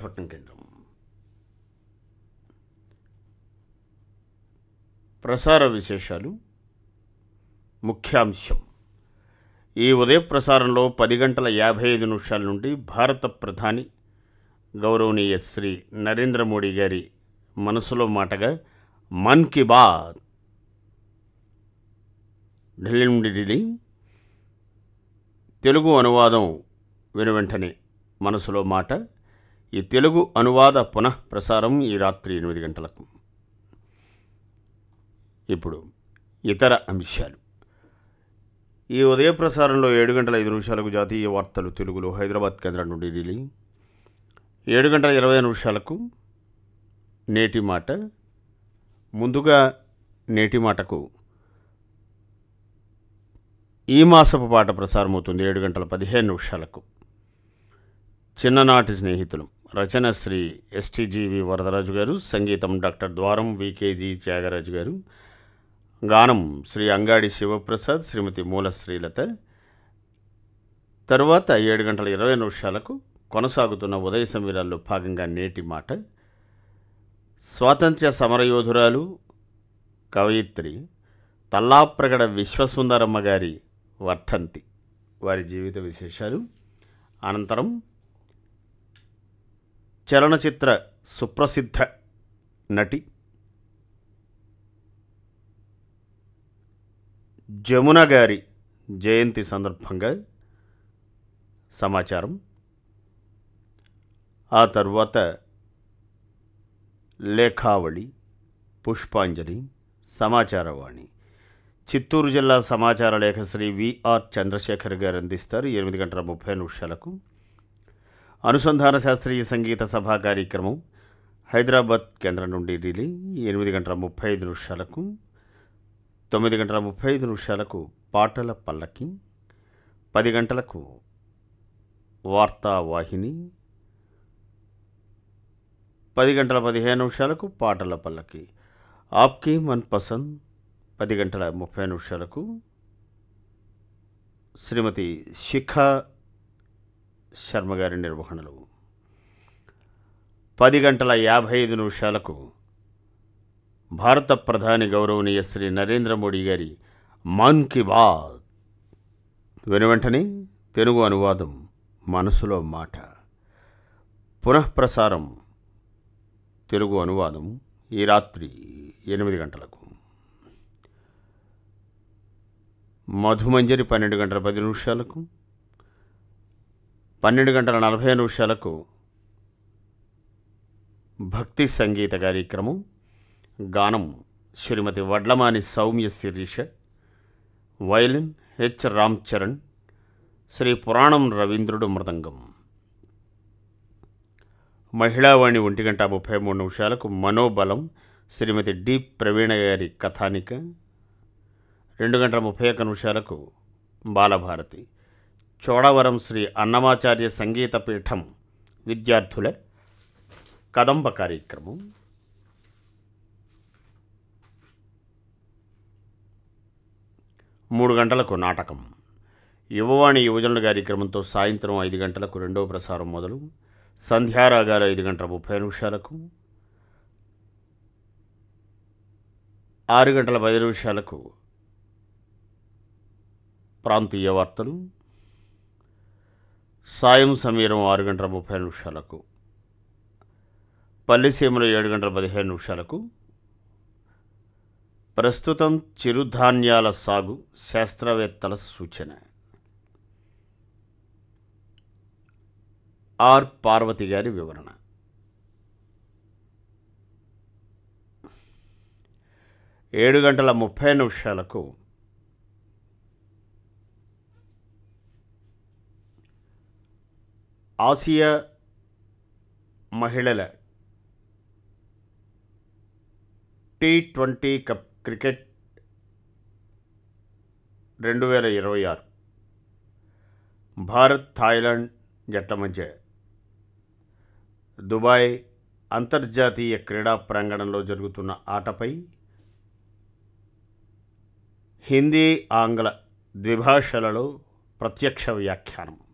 విశాఖపట్నం కేంద్రం. ప్రసార విశేషాలు. ముఖ్యాంశం. ఈ ఉదయ ప్రసారంలో 10:55 నుండి భారత ప్రధాని గౌరవనీయ శ్రీ నరేంద్ర మోడీ గారి మనసులో మాటగా మన్ కీ బాత్ ఢిల్లీ నుండి ఢిల్లీ తెలుగు అనువాదం వెనువెంటనే మనసులో మాట. ఈ తెలుగు అనువాద పునః ప్రసారం ఈ రాత్రి 8 గంటలకు. ఇప్పుడు ఇతర అంశాలు. ఈ ఉదయ ప్రసారంలో 7:05 జాతీయ వార్తలు తెలుగులో హైదరాబాద్ కేంద్రం నుండి ఢిల్లీ. 7:20 నేటి మాట. ముందుగా నేటి మాటకు ఈ మాసపు పాట ప్రసారమవుతుంది 7:15. చిన్ననాటి స్నేహితులు. రచన శ్రీ ఎస్టీజీవి వరదరాజు గారు. సంగీతం డాక్టర్ ద్వారం వికేజీ త్యాగరాజు గారు. గానం శ్రీ అంగాడి శివప్రసాద్, శ్రీమతి మూల శ్రీలత. తరువాత 7:20 కొనసాగుతున్న ఉదయ సమీరాల్లో భాగంగా నేటి మాట. స్వాతంత్ర్య సమరయోధురాలు, కవయిత్రి తల్లాప్రగడ విశ్వసుందరమ్మ గారి వర్ధంతి, వారి జీవిత విశేషాలు. అనంతరం చలనచిత్ర సుప్రసిద్ధ నటి జమున గారి జయంతి సందర్భంగా సమాచారం. ఆ తరువాత లేఖావళి, పుష్పాంజలి, సమాచారవాణి. చిత్తూరు జిల్లా సమాచార లేఖ శ్రీ విఆర్ చంద్రశేఖర్ గారు అందిస్తారు 8:30. అనుసంధాన శాస్త్రీయ సంగీత సభా కార్యక్రమం హైదరాబాద్ కేంద్రం నుండి ఢిల్లీ 8:35. 9:35 పాటల పల్లకి. 10 గంటలకు వార్తావాహిని. 10:15 పాటల పల్లకి. ఆప్కి మన్ పసంద్. 10:30 శ్రీమతి శిఖా శర్మ గారి నిర్వహణలో. 10:55 భారత ప్రధాని గౌరవనీయ శ్రీ నరేంద్ర మోడీ గారి మన్ కీ బాత్ వెనువెంటనే తెలుగు అనువాదం మనసులో మాట. పునఃప్రసారం తెలుగు అనువాదం ఈ రాత్రి 8 గంటలకు. మధుమంజరి 12:10. 12:40 భక్తి సంగీత కార్యక్రమం. గానం శ్రీమతి వడ్లమాని సౌమ్య శిరీష. Violin H Ram Charan. శ్రీ పురాణం రవీంద్రుడు మృదంగం. మహిళావాణి 1:33 మనోబలం శ్రీమతి డి ప్రవీణ గారి కథానిక. 2:31 బాలభారతి. చోడవరం శ్రీ అన్నమాచార్య సంగీత పీఠం విద్యార్థుల కదంబ కార్యక్రమం. 3 గంటలకు నాటకం. యువవాణి యువజనుల కార్యక్రమంతో సాయంత్రం 5 గంటలకు రెండవ ప్రసారం మొదలు. సంధ్యారాగాలు 5:30. 6:10 ప్రాంతీయ వార్తలు. సాయం సమీరం 6:30. పల్లిసీమలు 7:15. ప్రస్తుతం చిరుధాన్యాల సాగు శాస్త్రవేత్తల సూచన. ఆర్ పార్వతి గారి వివరణ. 7:30 ఆసియా మహిళల T20 cup cricket 2026 Bharat Thailand జట్ల మధ్య దుబాయ్ అంతర్జాతీయ క్రీడా ప్రాంగణంలో జరుగుతున్న ఆటపై హిందీ ఆంగ్ల ద్విభాషలలో ప్రత్యక్ష వ్యాఖ్యానం.